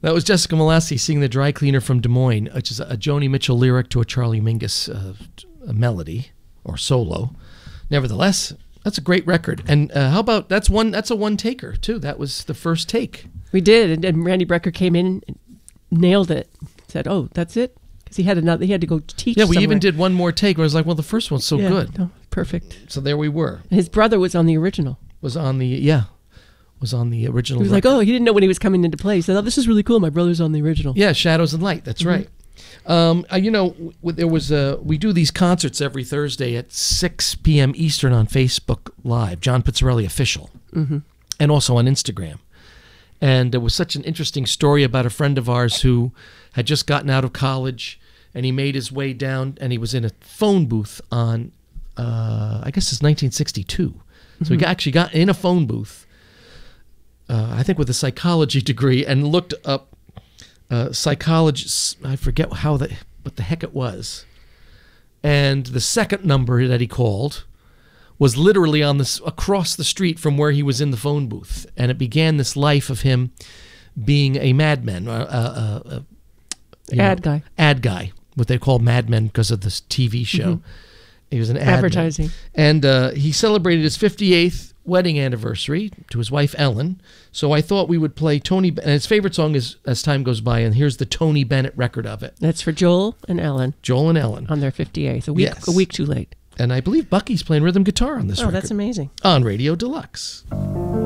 That was Jessica Malassi singing The Dry Cleaner from Des Moines, which is a Joni Mitchell lyric to a Charlie Mingus a melody or solo. Nevertheless, that's a great record. And how about that's a one-taker, too. That was the first take. We did, and Randy Brecker came in and nailed it. Said, "Oh, that's it," because he had to go teach. Yeah, we somewhere. even did one more take where I was like, well, the first one's so good. No, perfect. So there we were. And his brother was on the original. Was on the original. He was like, oh, he didn't know when he was coming into play. He said, oh, this is really cool. My brother's on the original. Yeah, Shadows and Light. That's right. There was we do these concerts every Thursday at 6 p.m. Eastern on Facebook Live, John Pizzarelli Official, and also on Instagram. And there was such an interesting story about a friend of ours who had just gotten out of college, and he made his way down, and he was in a phone booth on, I guess it's 1962. So he actually got in a phone booth, I think with a psychology degree, and looked up psychologists. I forget what the heck it was. And the second number that he called was literally across the street from where he was in the phone booth. And it began this life of him being a madman, ad guy, what they call madmen because of this TV show. He was an advertising. And he celebrated his 58th wedding anniversary to his wife, Ellen. So I thought we would play Tony, and his favorite song is As Time Goes By, and here's the Tony Bennett record of it. That's for Joel and Ellen. Joel and Ellen. On their 58th, a week too late. And I believe Bucky's playing rhythm guitar on this record. Oh, that's amazing. On Radio Deluxe.